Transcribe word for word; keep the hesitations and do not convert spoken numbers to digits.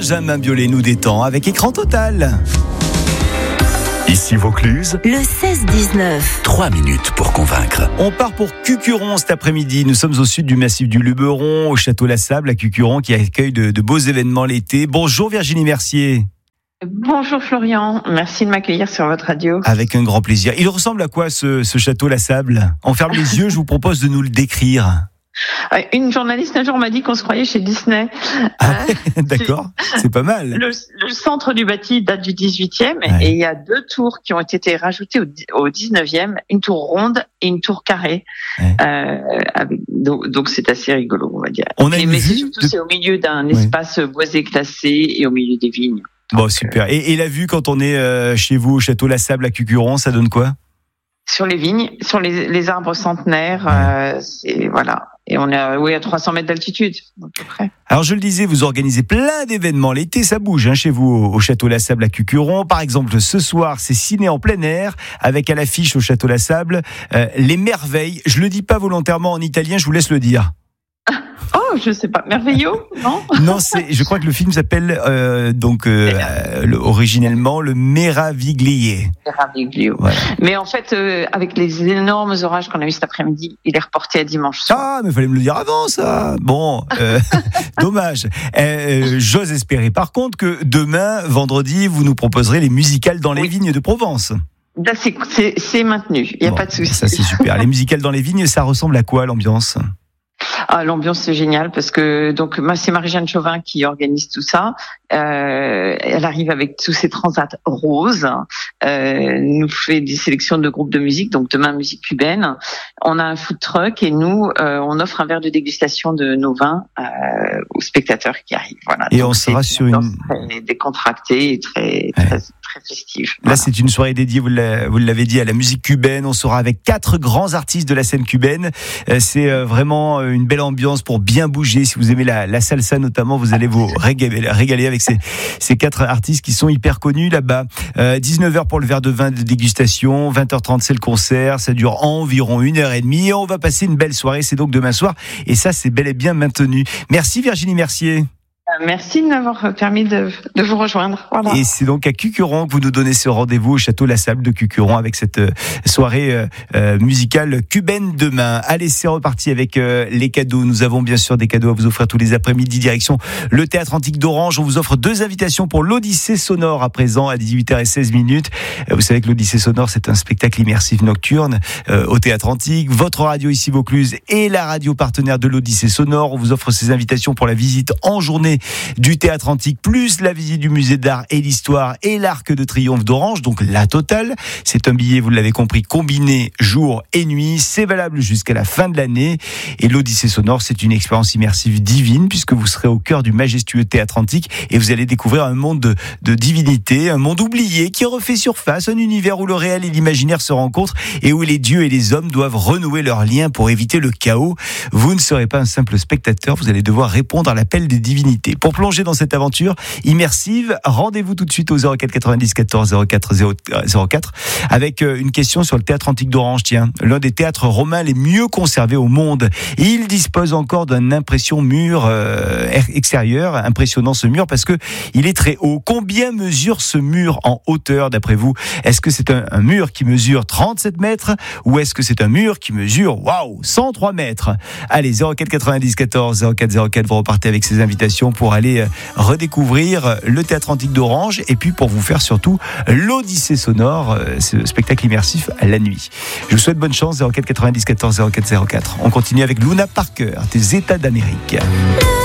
Benjamin Biolay nous détend avec Écran Total. Ici Vaucluse, le seize dix-neuf. trois minutes pour convaincre. On part pour Cucuron cet après-midi. Nous sommes au sud du massif du Luberon, au château La Sable, à Cucuron, qui accueille de, de beaux événements l'été. Bonjour Virginie Mercier. Bonjour Florian, merci de m'accueillir sur votre radio. Avec un grand plaisir. Il ressemble à quoi ce, ce château La Sable ? On ferme les yeux, je vous propose de nous le décrire. Une journaliste un jour m'a dit qu'on se croyait chez Disney. Ah, euh, d'accord, c'est pas mal. Le, le centre du bâti date du dix-huitième, ouais. Et il y a deux tours qui ont été rajoutées au, au dix-neuvième, une tour ronde et une tour carrée. Ouais. Euh, avec, donc, donc c'est assez rigolo, on va dire. On a et, une mais vue c'est surtout de... c'est au milieu d'un ouais. espace boisé classé et au milieu des vignes. Bon, donc, super. Euh... Et, et la vue quand on est euh, chez vous au château La Sable à Cucuron, ça donne quoi ? Sur les vignes, sur les, les arbres centenaires, ouais. euh, c'est voilà. Et on est à, oui, à trois cents mètres d'altitude, à peu près. Alors je le disais, vous organisez plein d'événements. L'été, ça bouge hein, chez vous au, au château La Sable à Cucuron. Par exemple, ce soir, c'est ciné en plein air avec à l'affiche au château La Sable euh, les merveilles. Je le dis pas volontairement en italien, je vous laisse le dire. Oh, je sais pas, merveilleux, non ? Non, c'est. Je crois que le film s'appelle euh, donc euh, euh, le, originellement le Meraviglie. Meraviglie. Voilà. Mais en fait, euh, avec les énormes orages qu'on a eu cet après-midi, il est reporté à dimanche soir. Ah, mais fallait me le dire avant ça. Bon, euh, dommage. Euh, j'ose espérer. Par contre, que demain, vendredi, vous nous proposerez les musicales dans les oui. vignes de Provence. Là, c'est, c'est, c'est maintenu. Il y a bon, pas de souci. Ça, c'est super. Les musicales dans les vignes, ça ressemble à quoi l'ambiance ? Ah, l'ambiance c'est génial parce que donc c'est Marie-Jeanne Chauvin qui organise tout ça. Euh, elle arrive avec tous ses transats roses, euh, nous fait des sélections de groupes de musique. Donc demain musique cubaine. On a un food truck et nous euh, on offre un verre de dégustation de nos vins euh, aux spectateurs qui arrivent. Voilà. Et donc, on sera sur une très décontractée et très très, ouais. très festive. Là voilà. C'est une soirée dédiée, vous l'avez dit, à la musique cubaine. On sera avec quatre grands artistes de la scène cubaine. C'est vraiment une belle ambiance pour bien bouger. Si vous aimez la, la salsa notamment, vous allez vous régaler, régaler avec ces, ces quatre artistes qui sont hyper connus là-bas. Euh, dix-neuf heures pour le verre de vin de dégustation, vingt heures trente c'est le concert, ça dure environ une heure et demie et on va passer une belle soirée, c'est donc demain soir et ça c'est bel et bien maintenu. Merci Virginie Mercier. Merci de m'avoir permis de, de vous rejoindre. Voilà. Et c'est donc à Cucuron que vous nous donnez ce rendez-vous au château La Sable de Cucuron avec cette soirée euh, euh, musicale cubaine demain. Allez, c'est reparti avec euh, les cadeaux. Nous avons bien sûr des cadeaux à vous offrir tous les après-midi. Direction le Théâtre Antique d'Orange. On vous offre deux invitations pour l'Odyssée Sonore à présent à dix-huit heures seize. Vous savez que l'Odyssée Sonore, c'est un spectacle immersif nocturne euh, au Théâtre Antique. Votre radio ici Vaucluse est la radio partenaire de l'Odyssée Sonore. On vous offre ces invitations pour la visite en journée du Théâtre Antique, plus la visite du musée d'art et l'histoire et l'Arc de Triomphe d'Orange, donc la totale. C'est un billet, vous l'avez compris, combiné jour et nuit. C'est valable jusqu'à la fin de l'année. Et l'Odyssée Sonore, c'est une expérience immersive divine puisque vous serez au cœur du majestueux Théâtre Antique et vous allez découvrir un monde de, de divinité, un monde oublié qui refait surface, un univers où le réel et l'imaginaire se rencontrent et où les dieux et les hommes doivent renouer leurs liens pour éviter le chaos. Vous ne serez pas un simple spectateur, vous allez devoir répondre à l'appel des divinités. Pour plonger dans cette aventure immersive, rendez-vous tout de suite au zéro quatre quatre-vingt-dix quatorze zéro quatre zéro quatre avec une question sur le Théâtre Antique d'Orange. Tiens, l'un des théâtres romains les mieux conservés au monde. Et il dispose encore d'un impression mur euh, extérieur, impressionnant ce mur parce que il est très haut. Combien mesure ce mur en hauteur d'après vous ? Est-ce que c'est un, un mur qui mesure trente-sept mètres ou est-ce que c'est un mur qui mesure waouh cent trois mètres ? Allez, zéro quatre quatre-vingt-dix quatorze zéro quatre zéro quatre, vous repartez avec ces invitations pour aller redécouvrir le Théâtre Antique d'Orange et puis pour vous faire surtout l'Odyssée Sonore, ce spectacle immersif à la nuit. Je vous souhaite bonne chance. Zéro quatre quatre-vingt-dix quatorze zéro quatre zéro quatre. On continue avec Luna Parker des États d'Amérique.